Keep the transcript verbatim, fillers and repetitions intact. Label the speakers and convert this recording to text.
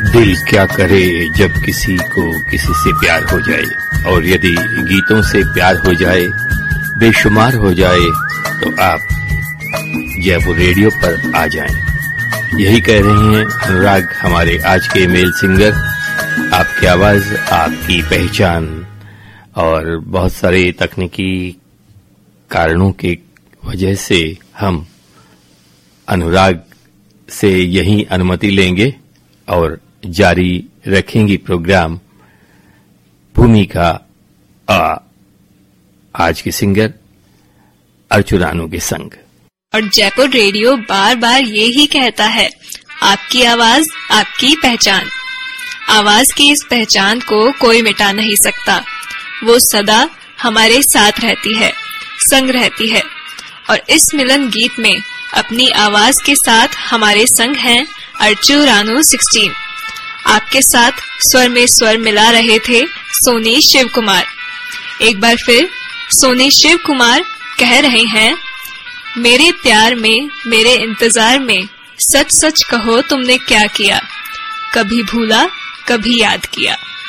Speaker 1: दिल क्या करे जब किसी को किसी से प्यार हो जाए, और यदि गीतों से प्यार हो जाए, बेशुमार हो जाए, तो आप जयपुर रेडियो पर आ जाएं। यही कह रहे हैं अनुराग, हमारे आज के मेल सिंगर। आपकी आवाज, आपकी पहचान, और बहुत सारे तकनीकी कारणों की वजह से हम अनुराग से यही अनुमति लेंगे और जारी रखेंगे प्रोग्राम भूमिका आ, आज के सिंगर अर्चू रानू के संग।
Speaker 2: और जयपुर रेडियो बार बार ये ही कहता है, आपकी आवाज, आपकी पहचान। आवाज की इस पहचान को कोई मिटा नहीं सकता। वो सदा हमारे साथ रहती है, संग रहती है। और इस मिलन गीत में अपनी आवाज के साथ हमारे संग हैं अर्चू रानू सोलह। आपके साथ स्वर में स्वर मिला रहे थे सोनी शिव कुमार। एक बार फिर सोनी शिव कुमार कह रहे हैं, मेरे प्यार में, मेरे इंतजार में, सच सच कहो तुमने क्या किया, कभी भूला कभी याद किया।